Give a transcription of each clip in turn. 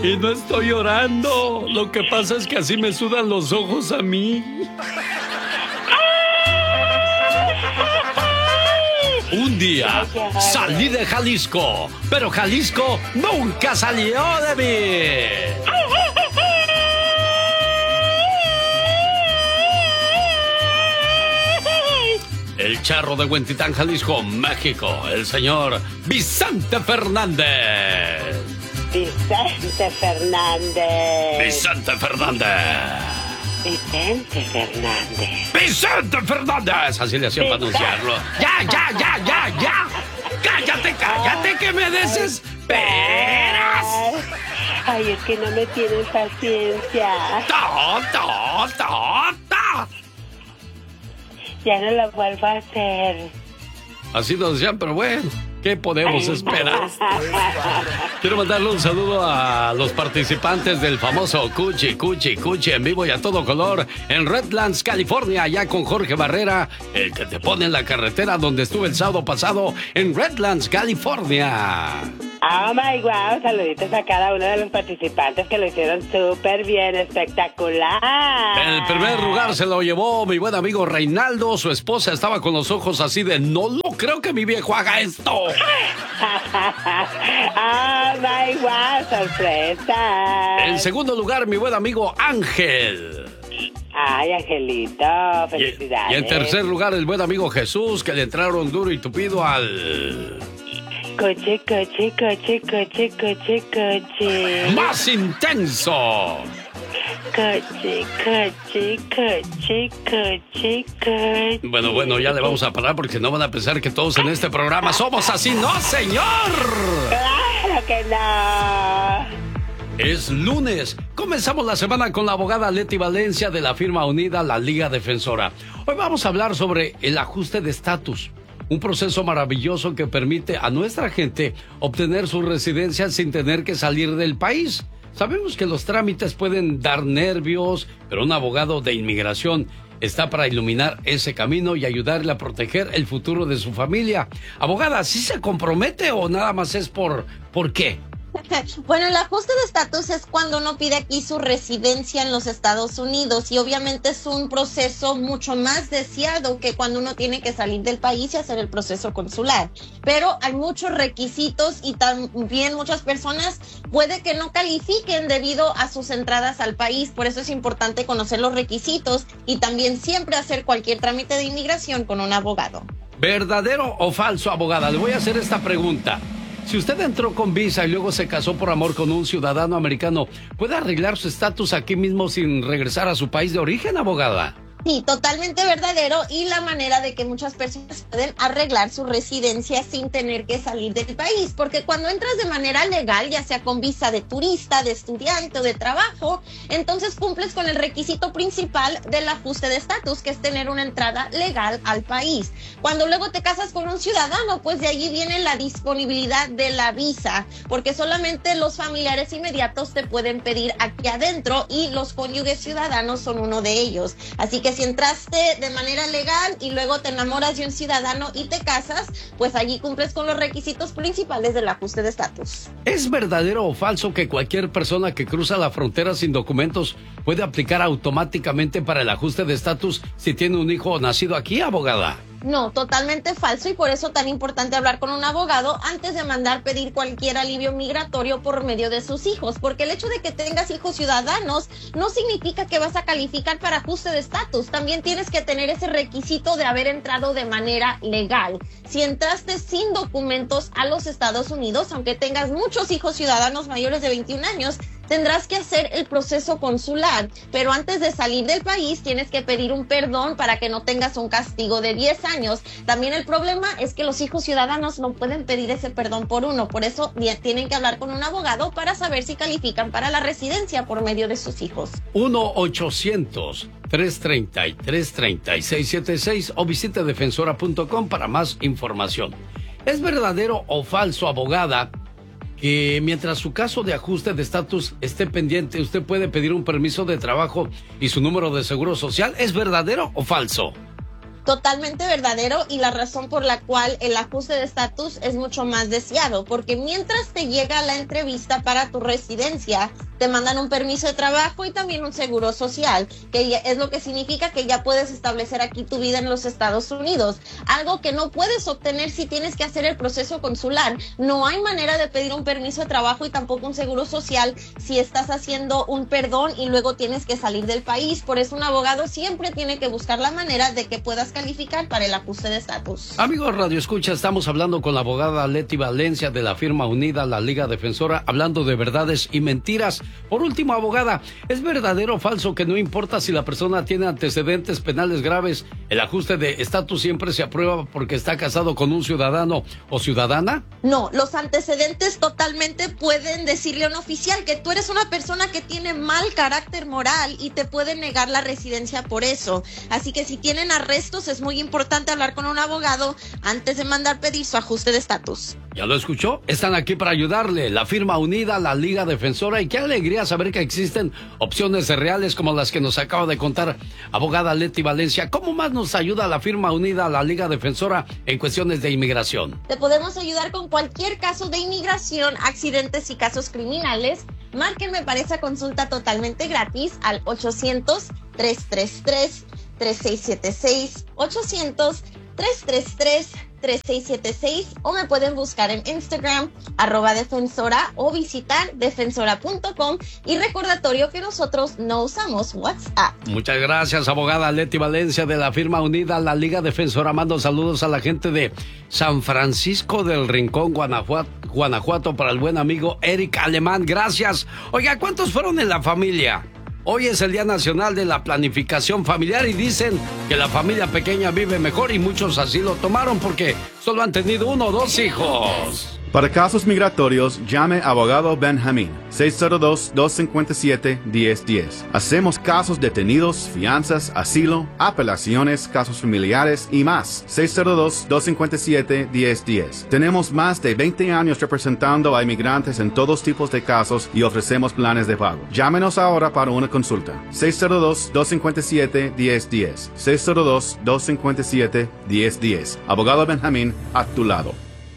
Y no estoy llorando. Lo que pasa es que así me sudan los ojos a mí. Un día salí de Jalisco, pero Jalisco nunca salió de mí. El charro de Huentitán, Jalisco, México, el señor Vicente Fernández. Vicente Fernández. Vicente Fernández. Vicente Fernández. Vicente Fernández. Así le hacían para anunciarlo. Ya. Cállate, que me desesperas. Ay, es que no me tienen paciencia. Ya no lo vuelvo a hacer. Así nos decían, pero bueno, ¿qué podemos esperar? Quiero mandarle un saludo a los participantes del famoso Cuchi en vivo y a todo color en Redlands, California, allá con Jorge Barrera, el que te pone en la carretera donde estuve el sábado pasado en Redlands, California. Oh my wow, saluditos a cada uno de los participantes que lo hicieron súper bien, espectacular. El primer lugar se lo llevó mi buen amigo Reinaldo. Su esposa estaba con los ojos así de no lo creo que mi viejo haga esto. Oh my wow, sorpresa. En segundo lugar, mi buen amigo Ángel. Ay, Angelito, felicidades. Y en tercer lugar, el buen amigo Jesús, que le entraron duro y tupido al... Coche. ¡Más intenso! Coche. Bueno, ya le vamos a parar porque no van a pensar que todos en este programa somos así. ¡No, señor! ¡Claro que no! Es lunes. Comenzamos la semana con la abogada Leti Valencia de la firma unida La Liga Defensora. Hoy vamos a hablar sobre el ajuste de estatus. Un proceso maravilloso que permite a nuestra gente obtener su residencia sin tener que salir del país. Sabemos que los trámites pueden dar nervios, pero un abogado de inmigración está para iluminar ese camino y ayudarle a proteger el futuro de su familia. Abogada, ¿sí se compromete o nada más es por qué? Bueno, el ajuste de estatus es cuando uno pide aquí su residencia en los Estados Unidos y obviamente es un proceso mucho más deseado que cuando uno tiene que salir del país y hacer el proceso consular. Pero hay muchos requisitos y también muchas personas puede que no califiquen debido a sus entradas al país. Por eso es importante conocer los requisitos y también siempre hacer cualquier trámite de inmigración con un abogado. ¿Verdadero o falso, abogada? Le voy a hacer esta pregunta. Si usted entró con visa y luego se casó por amor con un ciudadano americano, ¿puede arreglar su estatus aquí mismo sin regresar a su país de origen, abogada? Sí, totalmente verdadero y la manera de que muchas personas pueden arreglar su residencia sin tener que salir del país, porque cuando entras de manera legal, ya sea con visa de turista, de estudiante o de trabajo, entonces cumples con el requisito principal del ajuste de estatus, que es tener una entrada legal al país. Cuando luego te casas con un ciudadano, pues de allí viene la disponibilidad de la visa, porque solamente los familiares inmediatos te pueden pedir aquí adentro y los cónyuges ciudadanos son uno de ellos. Así que si entraste de manera legal y luego te enamoras de un ciudadano y te casas, pues allí cumples con los requisitos principales del ajuste de estatus. ¿Es verdadero o falso que cualquier persona que cruza la frontera sin documentos puede aplicar automáticamente para el ajuste de estatus si tiene un hijo nacido aquí, abogada? No, totalmente falso y por eso tan importante hablar con un abogado antes de mandar pedir cualquier alivio migratorio por medio de sus hijos, porque el hecho de que tengas hijos ciudadanos no significa que vas a calificar para ajuste de estatus. También tienes que tener ese requisito de haber entrado de manera legal. Si entraste sin documentos a los Estados Unidos, aunque tengas muchos hijos ciudadanos mayores de 21 años, tendrás que hacer el proceso consular, pero antes de salir del país tienes que pedir un perdón para que no tengas un castigo de 10 años. También el problema es que los hijos ciudadanos no pueden pedir ese perdón por uno, por eso tienen que hablar con un abogado para saber si califican para la residencia por medio de sus hijos. 1-800-330-3676 o visite defensora.com para más información. ¿Es verdadero o falso, abogada, que mientras su caso de ajuste de estatus esté pendiente, usted puede pedir un permiso de trabajo y su número de seguro social? ¿Es verdadero o falso? Totalmente verdadero, y la razón por la cual el ajuste de estatus es mucho más deseado, porque mientras te llega la entrevista para tu residencia, te mandan un permiso de trabajo y también un seguro social, que es lo que significa que ya puedes establecer aquí tu vida en los Estados Unidos, algo que no puedes obtener si tienes que hacer el proceso consular. No hay manera de pedir un permiso de trabajo y tampoco un seguro social si estás haciendo un perdón y luego tienes que salir del país. Por eso un abogado siempre tiene que buscar la manera de que puedas calificar para el ajuste de estatus. Amigos Radio Escucha, estamos hablando con la abogada Leti Valencia de la firma Unida, la Liga Defensora, hablando de verdades y mentiras. Por último, abogada, ¿es verdadero o falso que no importa si la persona tiene antecedentes penales graves, el ajuste de estatus siempre se aprueba porque está casado con un ciudadano o ciudadana? No, los antecedentes totalmente pueden decirle a un oficial que tú eres una persona que tiene mal carácter moral y te pueden negar la residencia por eso. Así que si tienen arrestos, es muy importante hablar con un abogado antes de mandar pedir su ajuste de estatus. ¿Ya lo escuchó? Están aquí para ayudarle. La firma Unida, la Liga Defensora. Y qué alegría saber que existen opciones reales como las que nos acaba de contar abogada Leti Valencia. ¿Cómo más nos ayuda la firma Unida, la Liga Defensora en cuestiones de inmigración? Te podemos ayudar con cualquier caso de inmigración, accidentes y casos criminales. Márquenme para esa consulta totalmente gratis al 800-333-3676, 800-333-3676, o me pueden buscar en Instagram, @defensora, o visitar defensora.com. Y recordatorio que nosotros no usamos WhatsApp. Muchas gracias, abogada Leti Valencia de la firma Unida, la Liga Defensora. Mando saludos a la gente de San Francisco del Rincón, Guanajuato, para el buen amigo Eric Alemán. Gracias. Oiga, ¿cuántos fueron en la familia? Hoy es el Día Nacional de la Planificación Familiar y dicen que la familia pequeña vive mejor, y muchos así lo tomaron porque solo han tenido 1 o 2 hijos. Para casos migratorios, llame a Abogado Benjamín, 602-257-1010. Hacemos casos detenidos, fianzas, asilo, apelaciones, casos familiares y más. 602-257-1010. Tenemos más de 20 años representando a inmigrantes en todos tipos de casos y ofrecemos planes de pago. Llámenos ahora para una consulta. 602-257-1010. 602-257-1010. Abogado Benjamín, a tu lado.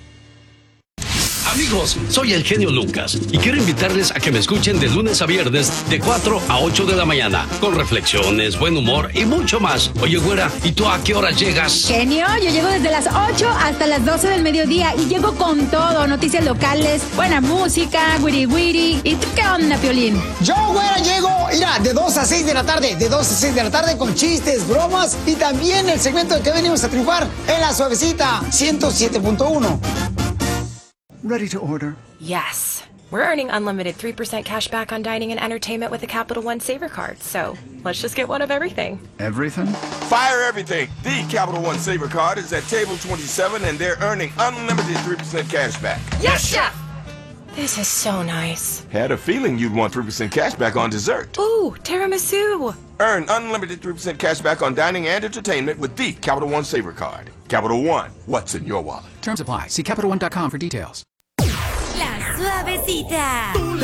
Amigos, soy el genio Lucas y quiero invitarles a que me escuchen de lunes a viernes de 4 a 8 de la mañana con reflexiones, buen humor y mucho más. Oye, güera, ¿y tú a qué hora llegas? Genio, yo llego desde las 8 hasta las 12 del mediodía y llego con todo, noticias locales, buena música, wiri wiri. ¿Y tú qué onda, Piolín? Yo, güera, llego, mira, de 2 a 6 de la tarde, con chistes, bromas y también el segmento de que venimos a triunfar en La Suavecita 107.1. Ready to order? Yes. We're earning unlimited 3% cash back on dining and entertainment with the Capital One Saver Card. So let's just get one of everything. Everything? Fire everything. The Capital One Saver Card is at table 27 and they're earning unlimited 3% cash back. Yes, Chef! This is so nice. Had a feeling you'd want 3% cash back on dessert. Ooh, tiramisu. Earn unlimited 3% cash back on dining and entertainment with the Capital One Saver Card. Capital One, what's in your wallet? Terms apply. See CapitalOne.com for details. La Suavecita.